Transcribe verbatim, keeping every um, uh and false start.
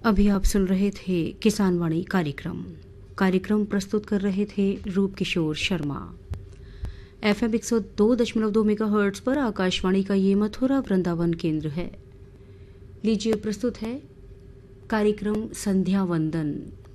अभी आप सुन रहे थे किसान वाणी कार्यक्रम कार्यक्रम प्रस्तुत कर रहे थे रूप किशोर शर्मा। एफ एम एक सौ दो दशमलव दो मेगा हर्ट्स पर आकाशवाणी का ये मथुरा वृंदावन केंद्र है। लीजिए प्रस्तुत है कार्यक्रम संध्या वंदन।